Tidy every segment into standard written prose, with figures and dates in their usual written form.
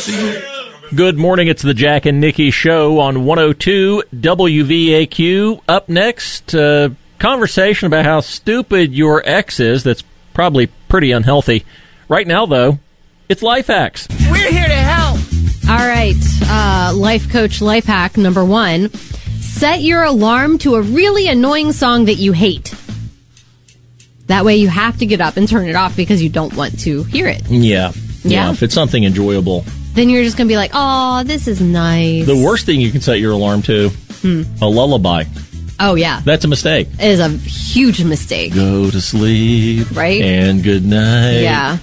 Good morning. It's the Jack and Nikki Show on 102 WVAQ. Up next, conversation about how stupid your ex is. That's probably pretty unhealthy. Right now, though, it's life hacks. We're here to help. All right. Life coach life hack number 1. Set your alarm to a really annoying song that you hate. That way you have to get up and turn it off because you don't want to hear it. Yeah. Yeah. If it's something enjoyable. Then you're just going to be like, oh, this is nice. The worst thing you can set your alarm to, a lullaby. Oh, yeah. That's a mistake. It is a huge mistake. Go to sleep. Right? And good night. Yeah.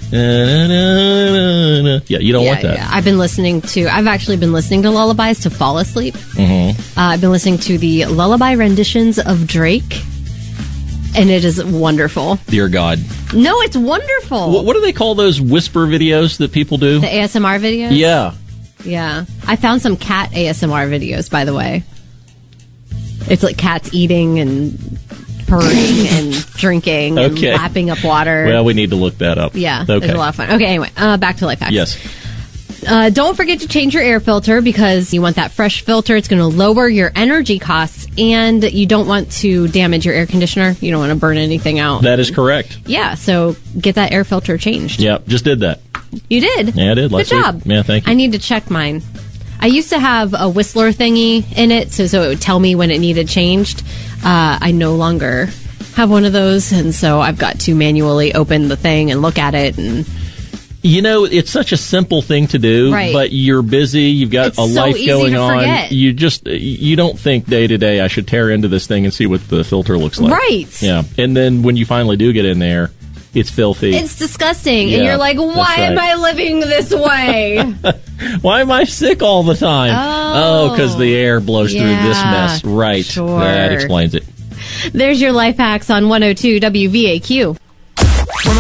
Yeah, you don't want that. Yeah. I've actually been listening to lullabies to fall asleep. Mm-hmm. I've been listening to the lullaby renditions of Drake. And it is wonderful. Dear God. No, it's wonderful. What do they call those whisper videos that people do? The ASMR videos? Yeah. Yeah. I found some cat ASMR videos, by the way. It's like cats eating and purring and drinking and lapping up water. Well, we need to look that up. Yeah. Okay. It's a lot of fun. Okay, anyway, back to life hacks. Yes. Don't forget to change your air filter because you want that fresh filter. It's going to lower your energy costs, and you don't want to damage your air conditioner. You don't want to burn anything out. That is correct. Yeah, so get that air filter changed. Yep, just did that. You did? Yeah, I did. Good job. Yeah, thank you. I need to check mine. I used to have a Whistler thingy in it, so it would tell me when it needed changed. I no longer have one of those, and so I've got to manually open the thing and look at it and... You know, it's such a simple thing to do, right. But you're busy, you've got a life going on. Forget. You don't think day to day, I should tear into this thing and see what the filter looks like. Right. Yeah. And then when you finally do get in there, it's filthy. It's disgusting. Yeah, and you're like, why am I living this way? Why am I sick all the time? Oh, because the air blows through this mess. Right. Sure. That explains it. There's your life hacks on 102 WVAQ.